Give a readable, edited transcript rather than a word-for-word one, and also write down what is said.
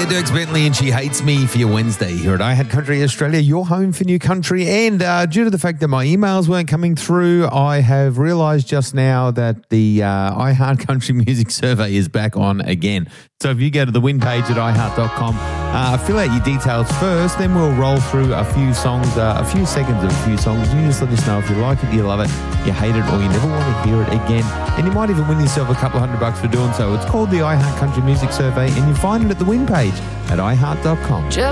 Dierks Bentley and She Hates Me for your Wednesday here at iHeart Country Australia, your home for new country. And due to the fact that my emails weren't coming through, I have realised just now that the iHeart Country Music Survey is back on again. So if you go to the win page at iHeart.com, fill out your details first, then we'll roll through a few songs, a few seconds of a few songs. You just let us know if you like it, you love it, you hate it, or you never want to hear it again. And you might even win yourself a couple $100 for doing so. It's called the iHeart Country Music Survey, and you find it at the win page at iHeart.com.